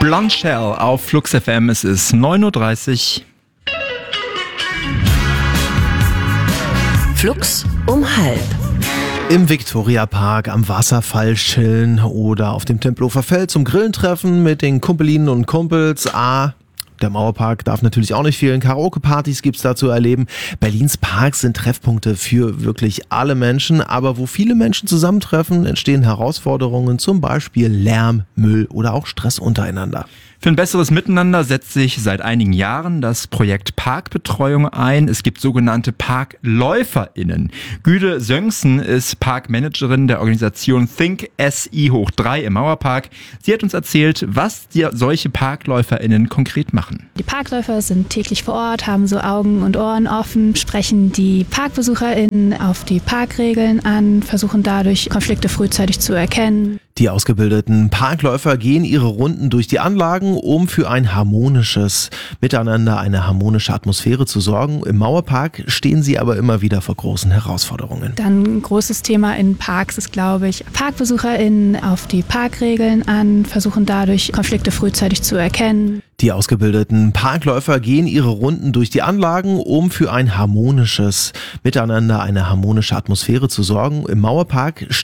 Blonde Shell auf Flux FM. Es ist 9:30 Uhr. Flux um halb. Im Viktoriapark am Wasserfall chillen oder auf dem Tempelhofer Feld zum Grillen treffen mit den Kumpelinnen und Kumpels. Der Mauerpark darf natürlich auch nicht fehlen. Karaoke-Partys gibt's da zu erleben. Berlins Parks sind Treffpunkte für wirklich alle Menschen. Aber wo viele Menschen zusammentreffen, entstehen Herausforderungen, zum Beispiel Lärm, Müll oder auch Stress untereinander. Für ein besseres Miteinander setzt sich seit einigen Jahren das Projekt Parkbetreuung ein. Es gibt sogenannte ParkläuferInnen. Güde Söngsen ist Parkmanagerin der Organisation Think SI3 im Mauerpark. Sie hat uns erzählt, was solche ParkläuferInnen konkret machen. Die Parkläufer sind täglich vor Ort, haben so Augen und Ohren offen, sprechen die ParkbesucherInnen auf die Parkregeln an, versuchen dadurch Konflikte frühzeitig zu erkennen. Die ausgebildeten Parkläufer gehen ihre Runden durch die Anlagen, um für ein harmonisches Miteinander, eine harmonische Atmosphäre zu sorgen. Im Mauerpark stehen sie aber immer wieder vor großen Herausforderungen. Dann ein großes Thema in Parks ist, glaube ich, ParkbesucherInnen auf die Parkregeln an, versuchen dadurch Konflikte frühzeitig zu erkennen. Die ausgebildeten Parkläufer gehen ihre Runden durch die Anlagen, um für ein harmonisches Miteinander, eine harmonische Atmosphäre zu sorgen. Im Mauerpark